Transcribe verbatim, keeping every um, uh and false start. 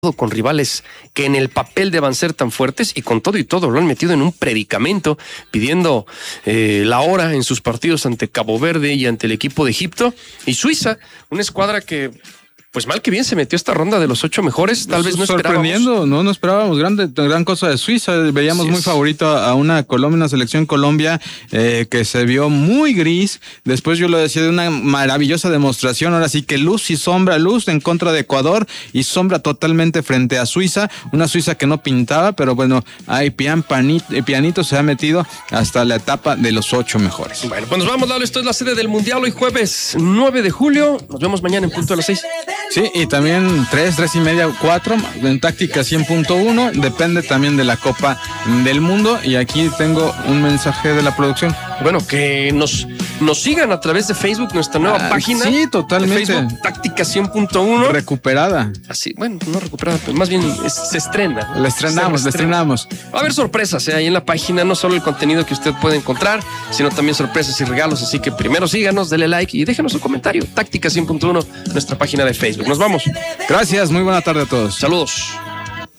con rivales que en el papel deban ser tan fuertes, y con todo y todo lo han metido en un predicamento, pidiendo eh, la hora en sus partidos ante Cabo Verde y ante el equipo de Egipto. Y Suiza, una escuadra que, pues mal que bien, se metió a esta ronda de los ocho mejores. Tal vez no esperábamos. Sorprendiendo, no, no esperábamos grande, gran cosa de Suiza. Veíamos muy favorito a una Colombia, una selección Colombia eh, que se vio muy gris. Después yo lo decía, de una maravillosa demostración. Ahora sí que luz y sombra, luz en contra de Ecuador y sombra totalmente frente a Suiza. Una Suiza que no pintaba, pero bueno, ahí pian, panito, pianito se ha metido hasta la etapa de los ocho mejores. Bueno, pues nos vamos, Lalo. Esto es la sede del Mundial, hoy jueves nueve de julio. Nos vemos mañana en punto a las seis. Sí, y también tres, tres y media, cuatro, en táctica cien punto uno, depende también de la Copa del Mundo. Y aquí tengo un mensaje de la producción. Bueno, que nos, nos sigan a través de Facebook, nuestra nueva ah, página. Sí, totalmente. Facebook, táctica cien punto uno. Recuperada. Así, bueno, no recuperada, pero más bien es, se estrena. La estrenamos, la estrenamos. Va a haber sorpresas ¿eh? ahí en la página, no solo el contenido que usted puede encontrar, sino también sorpresas y regalos. Así que primero síganos, dele like y déjenos un comentario. táctica cien punto uno, nuestra página de Facebook. Nos vamos. Gracias, muy buena tarde a todos. Saludos.